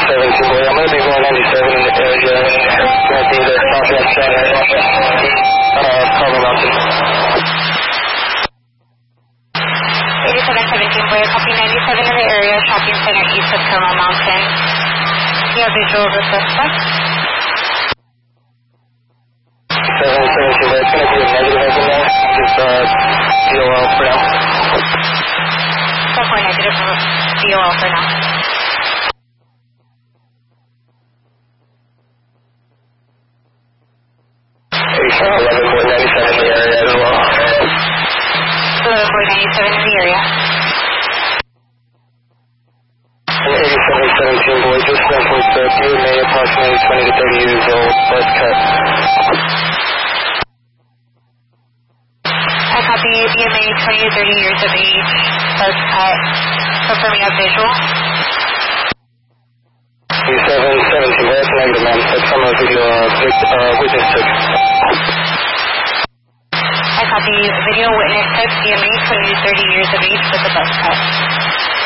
8717 boy. I'm going to be going 97 in the area. Going to be the Southwest Center. Carmel Mountain. 8717 boy, copy 97 in the area, shopping center east of Carmel Mountain. You have visual of the suspect? 717 boy, it's going to be a negative as of now. Just DOL for now. Definitely negative DOL for now. 11 boy, 97 in the area as well. 11 boy, 97 in the area. 8717 boy, just went with the BMA, approximately 20 to 30 years old, buzz cut. I copy BMA, 20 to 30 years of age, buzz cut, confirming a visual. 8717 boy, that's negative man, that's from a video witness took. I copy video witness took BMA, 20 to 30 years of age with a buzz cut.